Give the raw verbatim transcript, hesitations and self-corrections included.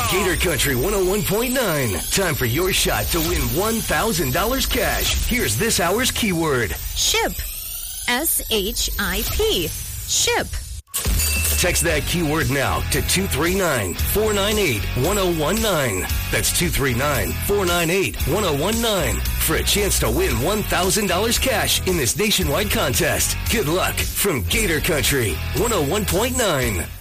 Gator Country one oh one point nine. Time for your shot to win one thousand dollars cash. Here's this hour's keyword. Ship. S H I P. Ship. Text that keyword now to two three nine, four nine eight, one oh one nine. That's two three nine, four nine eight, one oh one nine for a chance to win one thousand dollars cash in this nationwide contest. Good luck from Gator Country one oh one point nine.